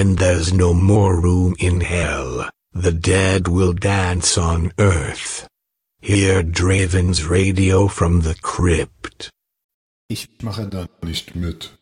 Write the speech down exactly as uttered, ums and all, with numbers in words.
when there's no more room in hell, the dead will dance on earth. Hear Draven's Radio from the Crypt. Ich mache da nicht mit.